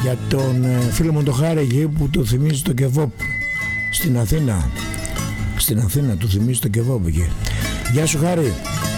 Για τον φίλο μου το Χάρη εκεί που του θυμίζει το κεβόπ στην Αθήνα. Στην Αθήνα του θυμίζει το κεβόπ εκεί. Γεια σου Χάρη.